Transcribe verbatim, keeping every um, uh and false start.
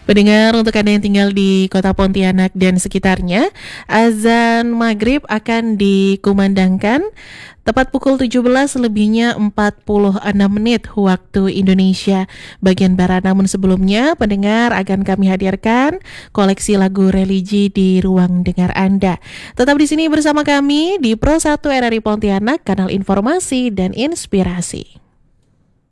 Pendengar, untuk Anda yang tinggal di kota Pontianak dan sekitarnya, azan maghrib akan dikumandangkan tepat pukul tujuh belas lebihnya empat puluh enam menit waktu Indonesia bagian Barat. Namun sebelumnya, pendengar, akan kami hadirkan koleksi lagu religi di ruang dengar Anda. Tetap di sini bersama kami di Pro satu R R I Pontianak, kanal informasi dan inspirasi.